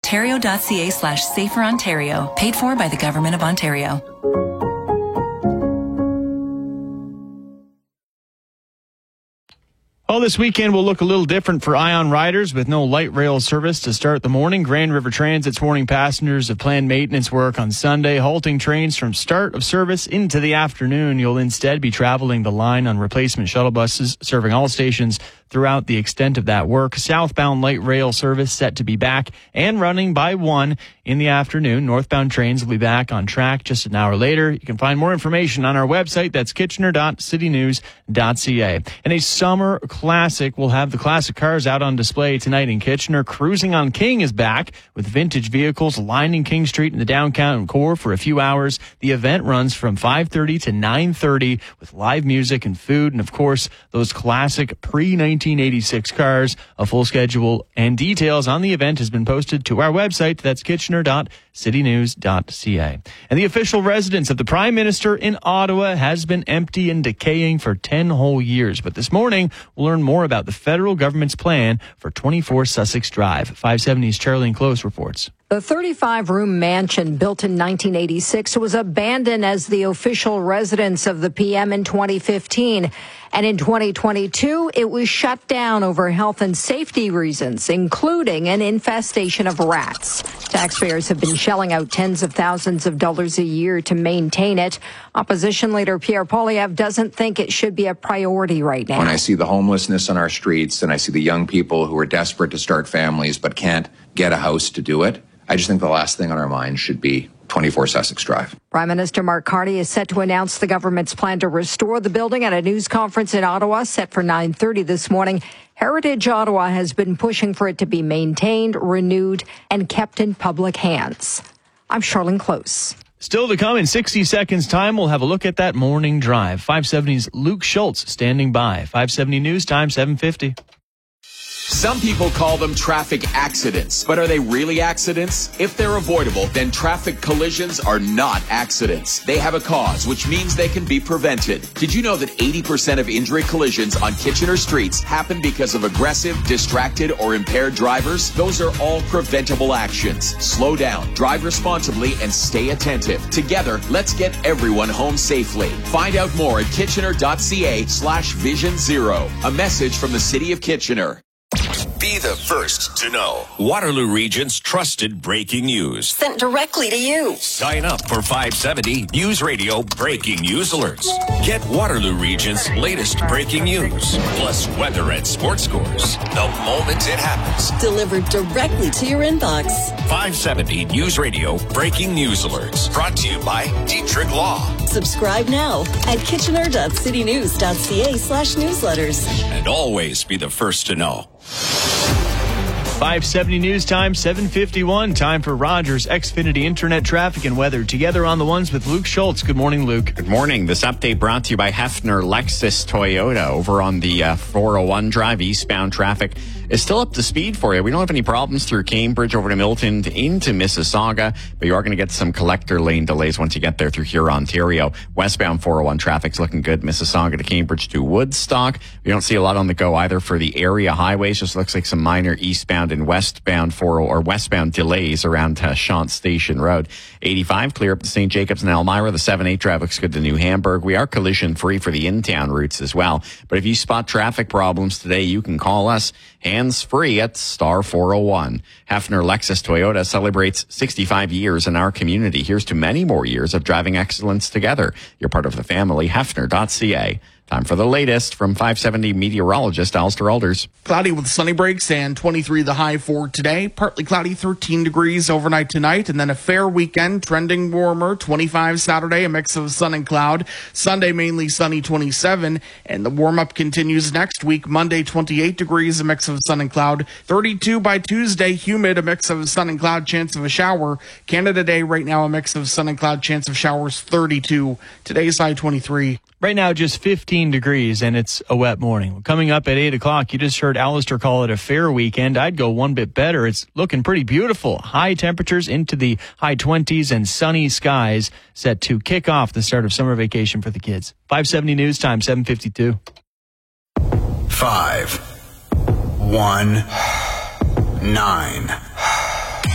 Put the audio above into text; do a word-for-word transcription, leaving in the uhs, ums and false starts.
ontario.ca slash safer Ontario. Paid for by the Government of Ontario. Well, this weekend will look a little different for Ion riders with no light rail service to start the morning. Grand River Transit's warning passengers of planned maintenance work on Sunday, halting trains from start of service into the afternoon. You'll instead be traveling the line on replacement shuttle buses serving all stations throughout the extent of that work. Southbound light rail service set to be back and running by one in the afternoon. Northbound trains will be back on track just an hour later. You can find more information on our website. That's kitchener dot city news dot c a. And a summer classic will have the classic cars out on display tonight in Kitchener. Cruising on King is back with vintage vehicles lining King Street in the downtown core for a few hours. The event runs from five thirty to nine thirty with live music and food. And of course, those classic pre nineteen eighty-six cars. A full schedule and details on the event has been posted to our website. That's kitchener dot city news dot c a. And the official residence of the Prime Minister in Ottawa has been empty and decaying for ten whole years. But this morning, we'll learn more about the federal government's plan for twenty-four Sussex Drive. five seventy's Charlene Close reports. The thirty-five room mansion built in nineteen eighty-six was abandoned as the official residence of the P M in twenty fifteen. And in twenty twenty-two, it was shut down over health and safety reasons, including an infestation of rats. Taxpayers have been shelling out tens of thousands of dollars a year to maintain it. Opposition leader Pierre Poilievre doesn't think it should be a priority right now. When I see the homelessness on our streets and I see the young people who are desperate to start families but can't get a house to do it, I just think the last thing on our mind should be twenty-four Sussex Drive. Prime Minister Mark Carney is set to announce the government's plan to restore the building at a news conference in Ottawa set for nine thirty this morning. Heritage Ottawa has been pushing for it to be maintained, renewed, and kept in public hands. I'm Charlene Close. Still to come in sixty seconds time, we'll have a look at that morning drive. five seventy's Luke Schultz standing by. five seventy News Time, seven fifty. Some people call them traffic accidents, but are they really accidents? If they're avoidable, then traffic collisions are not accidents. They have a cause, which means they can be prevented. Did you know that eighty percent of injury collisions on Kitchener streets happen because of aggressive, distracted, or impaired drivers? Those are all preventable actions. Slow down, drive responsibly, and stay attentive. Together, let's get everyone home safely. Find out more at kitchener dot c a slash vision zero. A message from the City of Kitchener. Be the first to know. Waterloo Region's trusted breaking news. Sent directly to you. Sign up for five seventy News Radio Breaking News Alerts. Get Waterloo Region's latest breaking news, plus weather and sports scores, the moment it happens. Delivered directly to your inbox. five seventy News Radio Breaking News Alerts. Brought to you by Dietrich Law. Subscribe now at kitchener dot city news dot c a slash newsletters. And always be the first to know. five seventy News Time, seven fifty-one. Time for Rogers Xfinity Internet traffic and weather. Together on the ones with Luke Schultz. Good morning, Luke. Good morning. This update brought to you by Hefner Lexus Toyota over on the uh, four oh one drive. Eastbound traffic is still up to speed for you. We don't have any problems through Cambridge over to Milton to into Mississauga, but you are going to get some collector lane delays once you get there through Huron, Ontario. Westbound four oh one traffic's looking good. Mississauga to Cambridge to Woodstock. We don't see a lot on the go either for the area highways. Just looks like some minor eastbound and westbound four or westbound delays around uh, Shant Station Road. eighty-five clear up to Saint Jacobs and Elmira. The seven eight drive looks good to New Hamburg. We are collision free for the in-town routes as well. But if you spot traffic problems today, you can call us hands free at star four oh one. Hefner Lexus Toyota celebrates sixty-five years in our community. Here's to many more years of driving excellence together. You're part of the family. Hefner dot c a. Time for the latest from five seventy meteorologist Alistair Alders. Cloudy with sunny breaks and twenty-three the high for today. Partly cloudy, thirteen degrees overnight tonight, and then a fair weekend, trending warmer, twenty-five Saturday, a mix of sun and cloud. Sunday mainly sunny, twenty-seven, and the warm-up continues next week. Monday, twenty-eight degrees, a mix of sun and cloud. thirty-two by Tuesday, humid, a mix of sun and cloud, chance of a shower. Canada Day right now, a mix of sun and cloud, chance of showers, thirty-two. Today's high, twenty-three. Right now, just fifteen degrees, and it's a wet morning. Coming up at eight o'clock, you just heard Alistair call it a fair weekend. I'd go one bit better. It's looking pretty beautiful. High temperatures into the high twenties and sunny skies set to kick off the start of summer vacation for the kids. five seventy News Time, seven fifty-two. Five, one, nine.